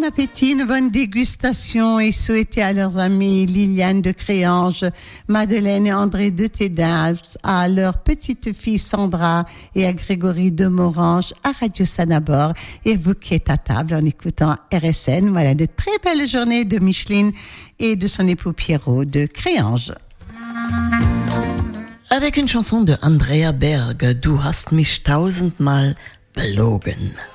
appétit, une bonne dégustation et souhaiter à leurs amis Liliane de Créange, Madeleine et André de Tédage, à leur petite fille Sandra et à Grégory de Morange à Radio Sanabord et vous qui êtes à table en écoutant RSN. Voilà de très belles journées de Micheline et de son époux Pierrot de Créange. Avec une chanson de Andrea Berg, Du hast mich tausendmal belogen.